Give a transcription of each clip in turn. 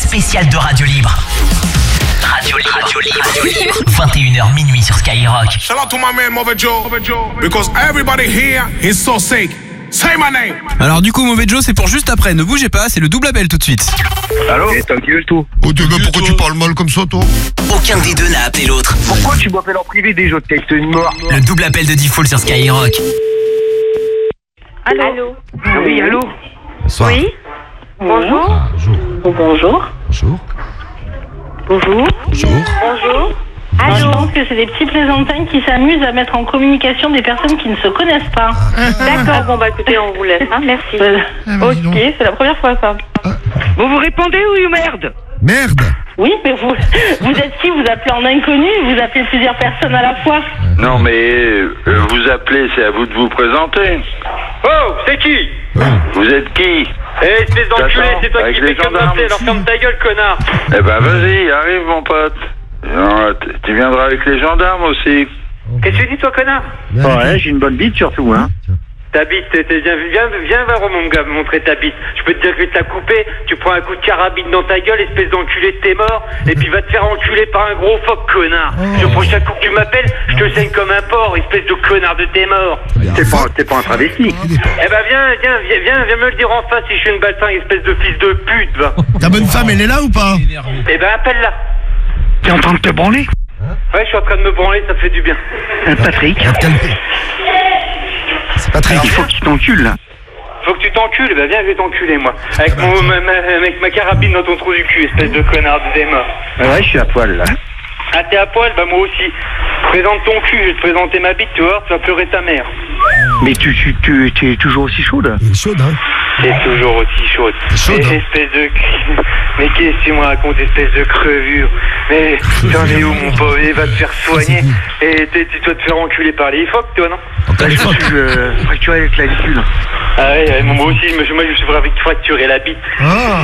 spéciale de Radio Libre. Radio Libre. 21h minuit sur Skyrock. Shout out to my man Mauvais Joe, because everybody here is so sick. Say my name. Alors du coup, Mauvais Joe, c'est pour juste après. Ne bougez pas, c'est le double appel tout de suite. Allô? Et ta gueule, toi. Oh, pourquoi tu parles mal comme ça, toi? Aucun des deux n'a appelé l'autre. Pourquoi tu m'appelles en privé des jeux de texte une mort? Le double appel de Default sur Skyrock. Allô? Oui, allô? Bonsoir. Oui? Bonjour. Ah, bonjour. Bonjour. Bonjour. Bonjour. Bonjour. Bonjour. Je pense que c'est des petits plaisantins qui s'amusent à mettre en communication des personnes qui ne se connaissent pas. D'accord, bon bah écoutez, on vous laisse, hein, merci. Ok, c'est la première fois ça. Vous répondez ou merde? Merde. Oui, mais vous êtes qui? Vous appelez en inconnu? Vous appelez plusieurs personnes à la fois? Non mais vous appelez, c'est à vous de vous présenter. Oh, c'est qui? Vous êtes qui? Eh, espèce d'enculé, J'attends, c'est toi avec qui les fais comme gendarmes. d'appeler, alors ferme ta gueule, connard. Eh ben vas-y, arrive mon pote. Non, tu viendras avec les gendarmes aussi. Qu'est-ce que tu dis, toi, connard? Ouais, j'ai une bonne bite surtout, hein. Ta bite, viens voir mon gars, me montrer ta bite. Je peux te dire que t'as coupé, tu prends un coup de carabine dans ta gueule, espèce d'enculé, t'es mort, et puis va te faire enculer par un gros phoque, connard. Pour chaque coup que tu m'appelles, je te saigne comme un porc, espèce de connard de t'es mort. T'es pas un travesti. Eh ben viens me le dire en face si je suis une baltringue, espèce de fils de pute, va. Ta bonne femme, elle est là ou pas? Eh ben appelle-la. T'es en train de te branler? Ouais, je suis en train de me branler, ça fait du bien. Patrick. C'est Patrick. Il faut qu'il t'encule, là. Faut que tu t'encules, eh ben viens, je vais t'enculer, moi. Avec ma carabine dans ton trou du cul, espèce de connard de démon. Ouais, je suis à poil, là. Ah, t'es à poil? Bah moi aussi. Présente ton cul, je vais te présenter ma bite, tu vois, tu vas pleurer ta mère. Mais tu es toujours aussi chaude. Elle est chaude, hein? T'es toujours aussi chaude. Chaude, hein. Espèce de... Mais qu'est-ce que tu me racontes, espèce de crevure? Mais t'en es où, mon pauvre? Il va te faire soigner. Et tu dois te faire enculer par les phoques, toi, non? Je suis fracturé avec la clavicule. Ah ouais, moi aussi, moi je me suis fracturé la bite. Ah.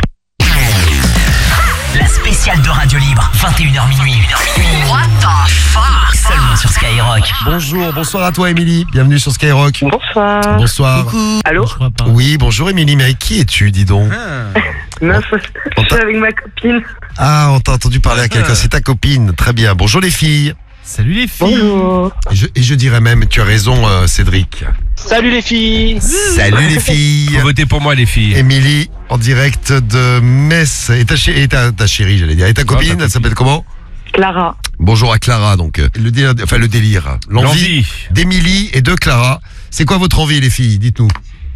La spéciale de Radio Libre. 21h minuit. What the fuck? Seulement sur Skyrock. Bonsoir à toi, Émilie. Bienvenue sur Skyrock. Bonsoir. Bonsoir. Allô? Oui, bonjour, Émilie. Mais avec qui es-tu, dis donc? Meuf, je suis avec ma copine. Ah, on t'a entendu parler à quelqu'un. C'est ta copine. Très bien. Bonjour, les filles. Salut les filles. Bonjour. Et je dirais même, tu as raison, Cédric. Salut les filles. Salut, les filles. Votez pour moi les filles. Émilie, en direct de Metz. Et ta chérie, j'allais dire. Et ta copine, elle s'appelle comment? Clara. Bonjour à Clara, donc. Le délire. L'envie d'Émilie et de Clara. C'est quoi votre envie, les filles? Dites-nous.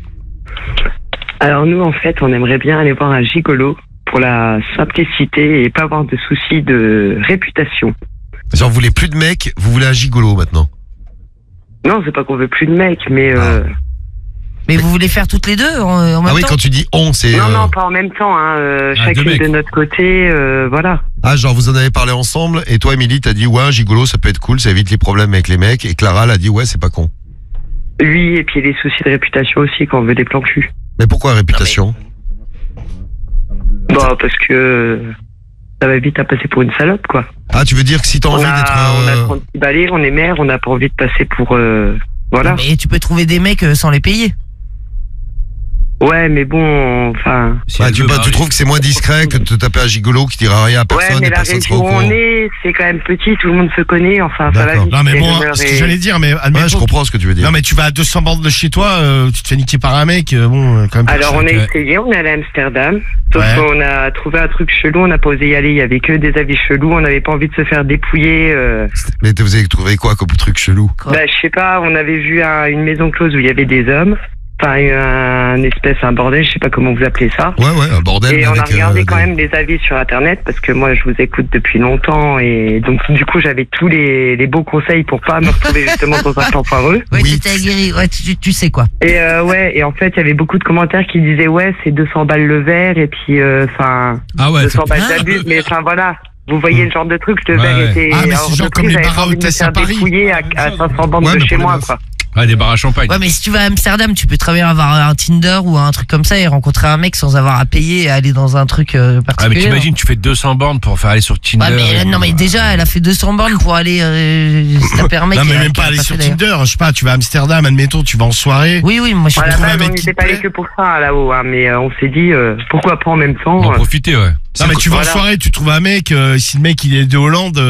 Alors nous, en fait, on aimerait bien aller voir un gigolo pour la simplicité et pas avoir de soucis de réputation. Genre, vous voulez plus de mecs, vous voulez un gigolo maintenant? Non, c'est pas qu'on veut plus de mecs, mais... Mais vous voulez faire toutes les deux en même Ah oui, temps? quand tu dis on, c'est... Non, pas en même temps, hein. Chacune de notre côté, voilà. Ah, genre, vous en avez parlé ensemble, et toi, Émilie, t'as dit, ouais, un gigolo, ça peut être cool, ça évite les problèmes avec les mecs, et Clara, elle a dit, ouais, c'est pas con. Oui, et puis les soucis de réputation aussi quand on veut des plans cul. Mais pourquoi réputation? Bah, parce que... ça va vite à passer pour une salope, quoi. Ah, tu veux dire que si t'as envie d'être... On a 36 balais, on est mère, on n'a pas envie de passer pour... voilà. Mais tu peux trouver des mecs sans les payer. Ouais, mais bon, enfin... tu trouves que c'est moins discret que de te taper un gigolo qui dira rien à personne, Ouais, mais et la personne sera région au où courant? on est, c'est quand même petit, tout le monde se connaît, enfin, ça va D'accord. vite. Non mais les bon, rumeurs ce que et- j'allais dire, mais admettons. Ouais, je comprends ce que tu veux dire. Non mais tu vas à 200 bornes de chez toi, tu te fais niquer par un mec, bon, quand même. Alors, on a essayé, on est allé à Amsterdam, sauf Ouais. qu'on a trouvé un truc chelou, on n'a pas osé y aller, il y avait que des avis chelous, on n'avait pas envie de se faire dépouiller. Mais vous avez trouvé quoi comme truc chelou? Bah, je sais pas, on avait vu une maison close où il y avait des hommes, enfin, un bordel, je sais pas comment vous appelez ça. Ouais, un bordel. Et on a avec, regardé quand même les avis sur Internet, parce que moi, je vous écoute depuis longtemps, et donc, du coup, j'avais tous les beaux conseils pour pas me retrouver justement dans un plan foireux. Ouais, t'étais aguerri, ouais, tu sais quoi. Et et en fait, il y avait beaucoup de commentaires qui disaient, ouais, c'est 200 balles le verre, et puis, enfin, Ah ouais, 200 balles d'abus, mais enfin, voilà. Vous voyez le genre de truc, le verre était Ah, mais hors c'est de genre prix, comme les j'avais bars pas à envie de me hôtesse à faire Paris. dépouiller à 500 bandes Ouais, de mais chez pour les moi, meufs. quoi. Ah, des bars à champagne. Ouais, mais si tu vas à Amsterdam, tu peux très bien avoir un Tinder ou un truc comme ça et rencontrer un mec sans avoir à payer et aller dans un truc particulier. Ah, mais t'imagines, tu fais 200 bornes pour faire aller sur Tinder. Ouais, mais non, mais déjà, elle a fait 200 bornes pour aller se taper un mec. Non, mais même pas aller sur Tinder. Je sais pas, tu vas à Amsterdam, admettons, tu vas en soirée. Oui, moi je À la trouve un base, mec on qui n'était te pas allé plaît. que pour ça là-haut, hein, mais on s'est dit pourquoi pas en même temps. En profiter, ouais. Non, mais tu vas en soirée, tu trouves un mec, si le mec il est de Hollande,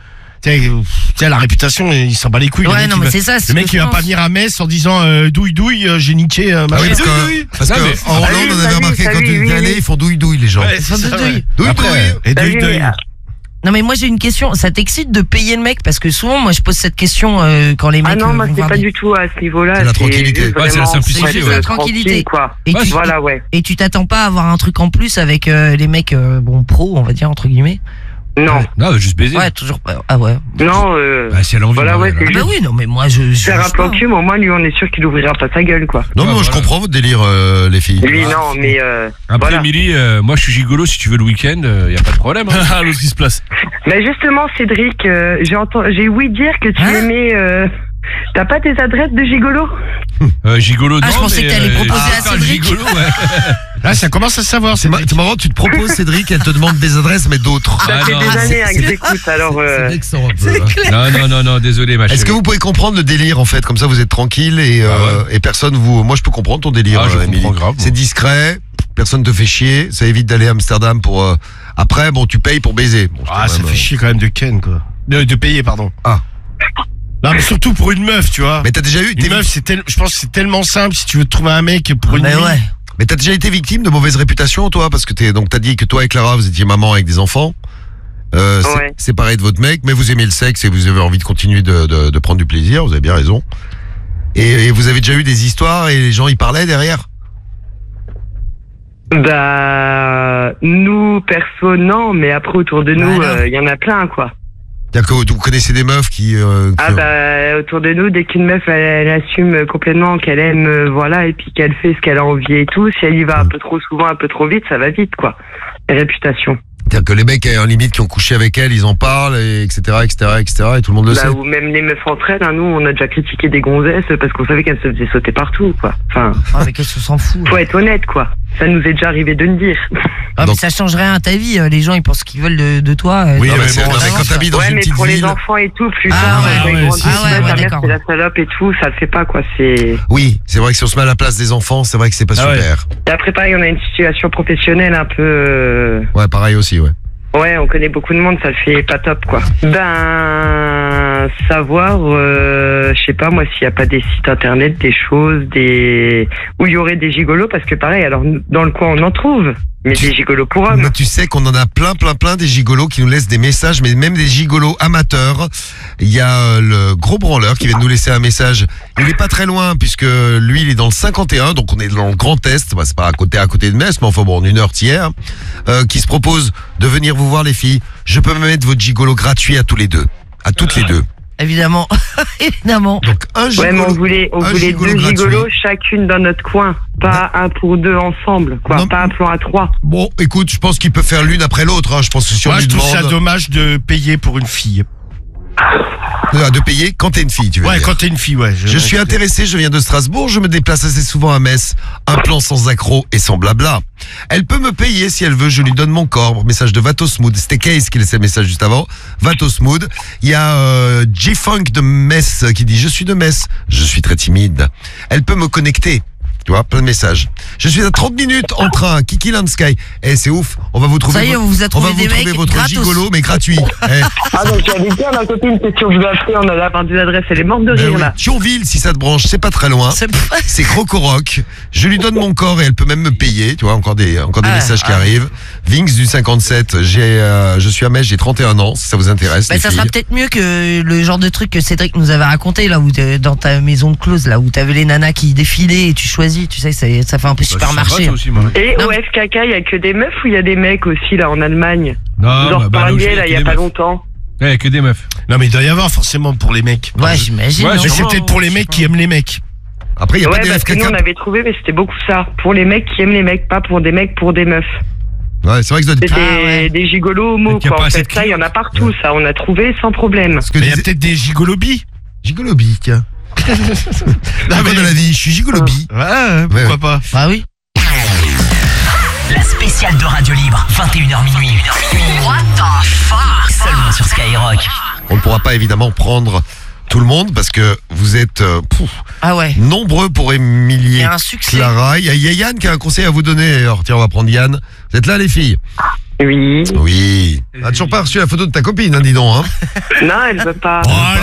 tiens, la réputation, il s'en bat les couilles. Ouais, non, mais c'est ça. Le mec, il va pas venir à Metz en disant douille, j'ai niqué Ah oui, parce qu'en Hollande, on avait remarqué quand tu es allé, ils font douille, les gens. Ouais, c'est ça, ouais. Douille. Et douille. Non, mais moi j'ai une question. Ça t'excite de payer le mec? Parce que souvent, moi je pose cette question quand les mecs. Ah non, moi vont c'est voir pas des- du tout à ce niveau-là. C'est la tranquillité. Ouais, c'est la simplicité, C'est juste ouais. la tranquillité. Quoi. Et tu, Voilà, ouais. et tu t'attends pas à avoir un truc en plus avec les mecs pro, on va dire, entre guillemets. Non. Non, juste baiser. Ouais, toujours pas. Ah ouais. Non, Bah, si elle a envie. voilà, ouais, c'est Ah bah juste oui, non, mais moi je. faire un plan cul, mais au moins lui on est sûr qu'il ouvrira pas sa gueule, quoi. Non, mais moi je voilà. comprends votre délire, les filles. Lui, non, mais Après, voilà. Émilie, moi je suis gigolo si tu veux le week-end, y a pas de problème. Hein. Ah, l'autre qui se place. Mais justement, Cédric, j'ai ouï dire que tu Hein aimais. T'as pas tes adresses de gigolo? Gigolo, Ah, non. je pensais mais, que t'allais proposer je à parle Cédric. Gigolo, ouais. Ah, ça commence à se savoir. C'est marrant, tu te proposes, Cédric, elle te demande des adresses, mais d'autres. Ça Ah, fait non, des c'est- années hein, que j'écoute, alors. C'est vexant un peu. Non, désolé, ma chérie. Est-ce que vous pouvez comprendre le délire en fait? Comme ça, vous êtes tranquille et personne vous. Moi, je peux comprendre ton délire, Ah, je Émilie. comprends grave, moi. C'est discret, personne te fait chier, ça évite d'aller à Amsterdam pour. Après, bon, tu payes pour baiser. Bon, Ah, quand ça même, fait chier quand même de Ken, quoi. De payer, pardon. Ah. Non, mais surtout pour une meuf, tu vois. Mais t'as déjà eu. Une meuf, je pense que c'est tellement simple si tu veux te trouver un mec pour une Mais nuit. ouais. Mais t'as déjà été victime de mauvaise réputation, toi? Parce que t'as dit que toi et Clara, vous étiez maman avec des enfants. Ouais. Séparés de votre mec, mais vous aimez le sexe et vous avez envie de continuer de prendre du plaisir, vous avez bien raison. Et vous avez déjà eu des histoires et les gens y parlaient derrière? Bah, nous, perso, non, mais après, autour de nous, alors il y en a plein, quoi. C'est-à-dire que vous connaissez des meufs qui... Ah bah, autour de nous, dès qu'une meuf, elle assume complètement qu'elle aime, voilà, et puis qu'elle fait ce qu'elle a envie et tout, si elle y va un peu trop souvent, un peu trop vite, ça va vite, quoi. Réputation. C'est-à-dire que les mecs, en limite, qui ont couché avec elle, ils en parlent, et etc., et tout le monde le sait. Bah, ou même les meufs entre elles, hein, nous, on a déjà critiqué des gonzesses parce qu'on savait qu'elles se faisaient sauter partout, quoi. Enfin, Ah, mais qu'est-ce qu'on s'en fout? faut être honnête, quoi. Ça nous est déjà arrivé de le dire. Ah, mais Donc- ça change rien à ta vie. Les gens ils pensent ce qu'ils veulent de toi. Oui, Non, mais mais c'est- bon, non, mais quand t'habites dans Ouais, une mais petite pour les ville... enfants et tout, plus Ah tard, ouais, quand ils ouais, grandissent, ah ouais, ta mère, d'accord. c'est la salope et tout, ça le fait pas, quoi. C'est... Oui, c'est vrai que si on se met à la place des enfants, c'est vrai que c'est pas Ah ouais. super. Et après, pareil, on a une situation professionnelle un peu... Ouais, pareil aussi, ouais. Ouais, on connaît beaucoup de monde, ça le fait pas top, quoi. Ben, savoir, je sais pas, moi, s'il y a pas des sites internet, des choses, où il y aurait des gigolos, parce que pareil, alors, dans le coin, on en trouve, mais des gigolos pour hommes. Mais tu sais qu'on en a plein des gigolos qui nous laissent des messages, mais même des gigolos amateurs. Il y a le gros branleur qui vient de nous laisser un message. Il est pas très loin puisque lui il est dans le 51, donc on est dans le Grand Est. Bah, c'est pas à côté de Metz, mais enfin bon, en 1 heure hier, qui se propose de venir vous voir les filles. Je peux me mettre votre gigolo gratuit à tous les deux, à toutes les deux. Évidemment, évidemment. Donc un gigolo. Ouais, mais on voulait gigolo deux gratuit. gigolos chacune dans notre coin, pas un pour deux ensemble, quoi, Non. pas un plan à 3. Bon, écoute, je pense qu'il peut faire l'une après l'autre. Hein. Je pense que si on Moi, lui je trouve ça demande dommage de payer pour une fille. de payer quand t'es une fille, tu veux Ouais, dire. quand t'es une fille, ouais. Je suis intéressé, je viens de Strasbourg, je me déplace assez souvent à Metz. Un plan sans accroc et sans blabla. Elle peut me payer si elle veut, je lui donne mon corps. Message de Vatosmood. C'était Case qui laissait le message juste avant. Vatosmood. Il y a G-Funk de Metz qui dit « Je suis de Metz, je suis très timide. Elle peut me connecter. » Tu vois, plein de messages. Je suis à 30 minutes en train, Kiki Land Sky. Eh, c'est ouf, on va vous trouver, Ça y est, on vous a trouvé des mecs votre gratos. gigolo, mais gratuit. Eh. Ah, donc j'avais dit à ma copine, c'est sûr que je vais appeler, on allait avoir des adresses, elle est morte de Ben rire, oui. là. Thionville, si ça te branche, c'est pas très loin. C'est Crocoroc. Je lui donne mon corps et elle peut même me payer. Tu vois, encore des messages qui arrivent. Vinx du 57. Je suis à Metz, j'ai 31 ans. Si ça vous intéresse. Bah, les ça filles. sera peut-être mieux que le genre de truc que Cédric nous avait raconté là où dans ta maison de close là où t'avais les nanas qui défilaient et tu choisis, tu sais, ça fait un peu supermarché. Et au FKK, il y a que des meufs ou il y a des mecs aussi, là, en Allemagne? Non, Vous en bah, reparliez, là, là, il y a des pas meufs. longtemps. Ouais, que des meufs. Non, mais il doit y avoir forcément pour les mecs. Ouais, j'imagine. Ouais, non Mais c'est peut-être pour les mecs qui aiment les mecs. Après, il y a Ouais, pas des parce que nous, FKK. on avait trouvé, mais c'était beaucoup ça. Pour les mecs qui aiment les mecs, pas pour des mecs, pour des meufs. Ouais, c'est vrai que ça doit C'est être. des gigolos homo, qu'il y a quoi. pas En assez fait, de ça, il y en a partout, ça. On a trouvé sans problème. Ce que Mais il y a disait- peut-être des gigolobies. Gigolobi, tiens. La de la vie, je suis gigolobi. Ouais, pourquoi pas. Bah oui. La spéciale de Radio Libre, 21h minuit. What the fuck? Seulement sur Skyrock. On ne pourra pas évidemment prendre tout le monde parce que vous êtes nombreux pour Émilie. Il y a un succès. Clara. Il y a Yann qui a un conseil à vous donner. Alors tiens, on va prendre Yann. Vous êtes là les filles? Oui. Oui. T'as toujours pas reçu la photo de ta copine, hein, dis donc. Hein. Non, elle veut pas.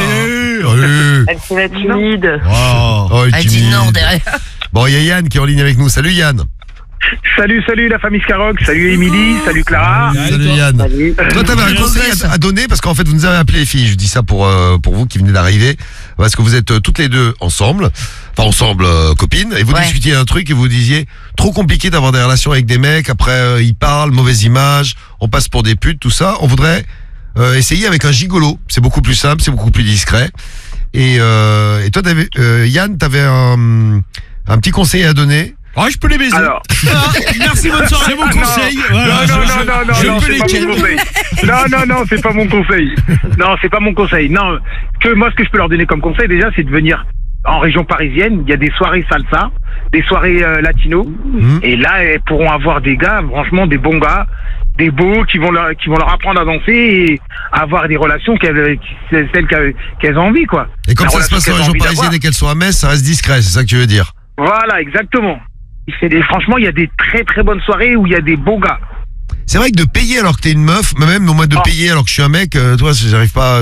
Allez. Elle fait la timide. Elle dit non derrière. Bon, il y a Yann qui est en ligne avec nous. Salut Yann. Salut la famille Skyrock, salut Émilie, salut Clara. Salut Yann. Toi, t'avais un conseil à donner parce qu'en fait, vous nous avez appelé les filles. Je dis ça pour vous qui venez d'arriver parce que vous êtes toutes les deux ensemble, copines, et vous discutiez un truc et vous disiez trop compliqué d'avoir des relations avec des mecs. Après, ils parlent, mauvaise image, on passe pour des putes, tout ça. On voudrait essayer avec un gigolo. C'est beaucoup plus simple, c'est beaucoup plus discret. Et toi, Yann, t'avais un petit conseil à donner. Oh, je peux les baiser. Alors. Merci, bonne soirée. C'est mon conseil. Voilà, Non, c'est pas mon conseil. Non, c'est pas mon conseil. Non, c'est pas mon conseil. Non, moi, ce que je peux leur donner comme conseil, déjà, c'est de venir en région parisienne. Il y a des soirées salsa, des soirées latino. Et là, elles pourront avoir des gars, franchement, des bons gars, des beaux qui vont leur apprendre à danser et avoir des relations celles qu'elles ont envie, quoi. Et comme ça se passe en région parisienne et qu'elles sont à Metz, ça reste discret, c'est ça que tu veux dire? Voilà, exactement. Franchement, il y a des très très bonnes soirées où il y a des beaux gars. C'est vrai que de payer alors que t'es une meuf, même au moins de payer alors que je suis un mec, toi, j'arrive pas.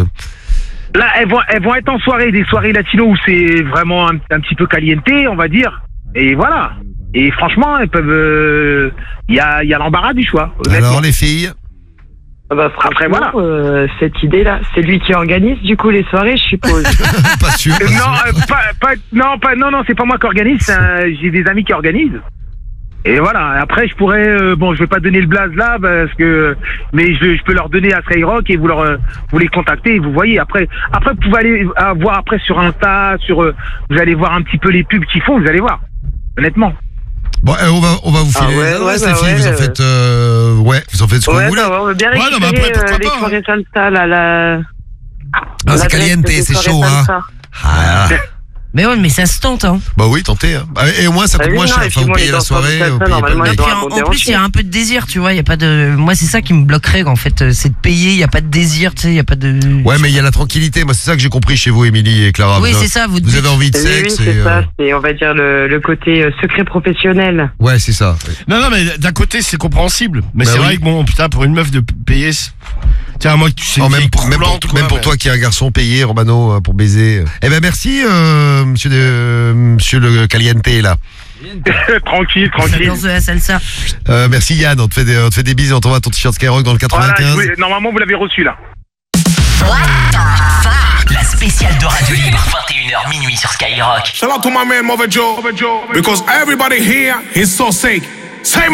Là, elles vont être en soirée, des soirées latino où c'est vraiment un petit peu caliente, on va dire. Et voilà. Et franchement, elles peuvent. Il y a l'embarras du choix. Honnêtement. Alors les filles. Après voilà. Cette idée-là, c'est lui qui organise du coup les soirées, je suppose. Pas sûr. Non, c'est pas moi qui organise. J'ai des amis qui organisent. Et voilà. Après, je pourrais. Je vais pas donner le blaze là parce que, mais je peux leur donner à Skyrock et vous les contacter. Et vous voyez. Après, vous pouvez aller voir après sur Insta, vous allez voir un petit peu les pubs qu'ils font. Vous allez voir. Honnêtement. Bon, on va vous filer les filles, vous en faites vous en faites ce que vous voulez. On veut bien récupérer les soirées salsa, Non, c'est caliente, c'est chaud, hein. Mais ouais, mais ça se tente, hein. Bah oui, tentez, hein. Et au moins, ça coûte moins cher. Enfin, vous payez la soirée, vous payez pas le mec. En plus, il y a un peu de désir, tu vois, il y a pas de... Moi, c'est ça qui me bloquerait, en fait, c'est de payer, il y a pas de désir, tu sais, il y a pas de... Ouais, mais il y a la tranquillité, moi, c'est ça que j'ai compris chez vous, Émilie et Clara. Oui, c'est ça, vous avez envie de sexe. Oui, c'est ça, c'est, on va dire, le côté secret professionnel. Ouais, c'est ça. Non, mais d'un côté, c'est compréhensible. Mais c'est vrai que bon, putain, pour une meuf de payer... Tiens, moi, tu sais, même pour toi qui est un garçon payé, Romano, pour baiser. Eh ben, merci, monsieur le caliente, là. Tranquille. De la salsa. Merci Yann, on te fait des bises, on t'envoie ton t-shirt Skyrock dans le 95. Voilà, normalement, vous l'avez reçu, là. What the fuck? La spéciale de Radio Libre, 21h minuit sur Skyrock. Shout out to my man Mother Joe, because everybody here is so sick. Say